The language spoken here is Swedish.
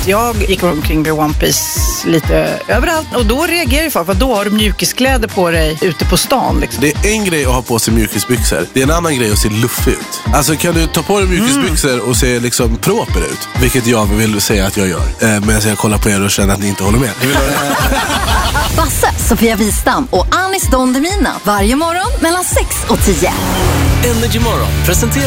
jag gick omkring med One Piece lite överallt. Och då reagerar ju folk, för då har du mjukiskläder på dig ute på stan liksom. Det är en grej att ha på sig mjukisbyxor. Det är en annan grej att se luffig ut. Alltså kan du ta på dig mjukisbyxor och se liksom proper ut? Vilket jag vill säga att jag gör. Men jag kollar på er och känner att ni inte håller med. Basse, Sofia Wistam och Anis Don Demina varje morgon mellan 6 och 10. Energy Morgon presenterar